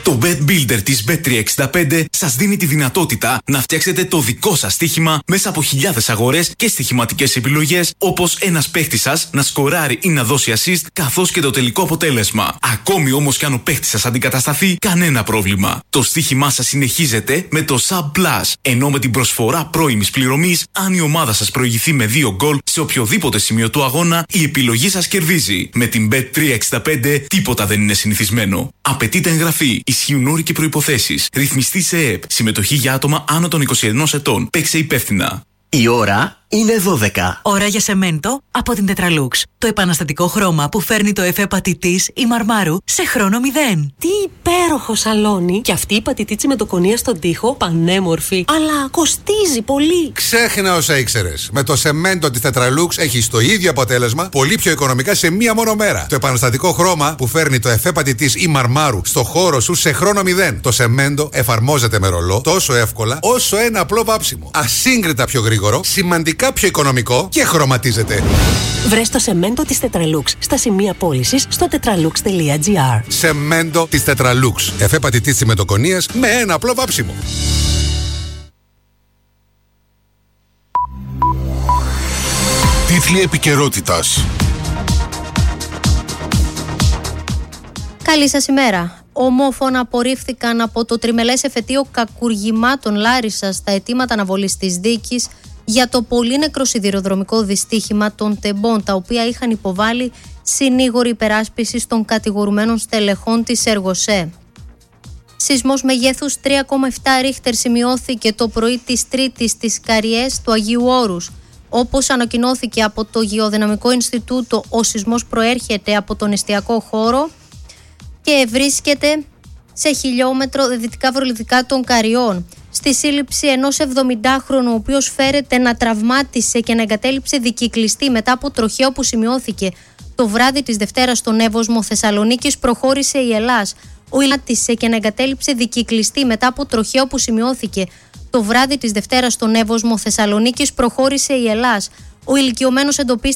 Το Bet Builder της Bet365 σας δίνει τη δυνατότητα να φτιάξετε το δικό σας στοίχημα μέσα από χιλιάδες αγορές και στοιχηματικές επιλογές, όπως ένας παίχτης σας να σκοράρει ή να δώσει assist, καθώς και το τελικό αποτέλεσμα. Ακόμη όμως κι αν ο παίχτης σας αντικατασταθεί, κανένα πρόβλημα. Το στοίχημά σας συνεχίζεται με το Sub Plus, ενώ με την προσφορά πρώιμης πληρωμής, αν η ομάδα σας προηγηθεί με 2 γκολ σε οποιοδήποτε σημείο του αγώνα, η επιλογή σας κερδίζει. Με την Bet365 τίποτα δεν είναι συνηθισμένο. Απαιτείται εγγραφή. Ισχύουν όροι και προϋποθέσεις. Ρυθμιστή σε ΕΕΠ. Συμμετοχή για άτομα άνω των 21 ετών. Παίξε υπεύθυνα. Η ώρα είναι 12. Ώρα για σεμέντο από την Tetralux. Το επαναστατικό χρώμα που φέρνει το εφέ πατητής ή μαρμάρου σε χρόνο 0. Τι υπέροχο σαλόνι! Και αυτή η πατητίτσι με το κονία στον τοίχο, πανέμορφη. Αλλά κοστίζει πολύ. Ξέχνα όσα ήξερες. Με το σεμέντο της Tetralux έχεις το ίδιο αποτέλεσμα, πολύ πιο οικονομικά σε μία μόνο μέρα. Το επαναστατικό χρώμα που φέρνει το εφέ πατητής ή μαρμάρου στο χώρο σου σε χρόνο 0. Το σεμέντο εφαρμόζεται με ρολό τόσο εύκολα όσο ένα απλό βάψιμο. Ασύγκριτα πιο γρήγορο, σημαντικά πιο οικονομικό και χρωματίζεται. Βρες το σεμέντο της Tetralux στα σημεία πώλησης στο tetralux.gr. Σεμέντο της Tetralux. Εφέ πατητής τσιμεντοκονίας με ένα απλό βάψιμο. Τίτλοι επικαιρότητας. Καλή σας ημέρα. Ομόφωνα απορρίφθηκαν από το τριμελές εφετείο κακουργημάτων Λάρισσας στα αιτήματα αναβολής της δίκης για το πολύνεκρο σιδηροδρομικό δυστύχημα των Τεμπών, τα οποία είχαν υποβάλει συνήγοροι υπεράσπισης των κατηγορουμένων στελεχών της Εργοσέ. Σεισμός μεγέθους 3,7 ρίχτερ σημειώθηκε το πρωί της Τρίτης στις Καριές του Αγίου Όρους. Όπως ανακοινώθηκε από το Γεωδυναμικό Ινστιτούτο, ο σεισμός προέρχεται από τον εστιακό χώρο και βρίσκεται σε χιλιόμετρο δυτικά-βορειοδυτικά των Καριών. Στη σύλληψη ενός 70χρονου, ο οποίος φέρεται να τραυμάτισε και να εγκατέλειψε δικυκλιστή μετά από τροχαίο που σημειώθηκε το βράδυ της Δευτέρας στον Εύωσμο Θεσσαλονίκης, προχώρησε η Ελλάς. Ο τραυμάτισε και να εγκατέλειψε δικυκλιστή μετά από τροχαίο που σημειώθηκε το βράδυ της Δευτέρας στον Εύωσμο Θεσσαλονίκης, προχώρησε η Ελλάς. Ο ηλικιωμένος εντοπίστηκε